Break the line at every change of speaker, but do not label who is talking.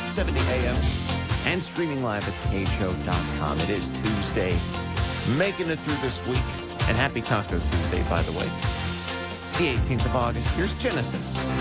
1270 AM, and streaming live at kho.com. It is Tuesday, making it through this week, and happy Taco Tuesday, by the way. The 18th of August, here's Genesis.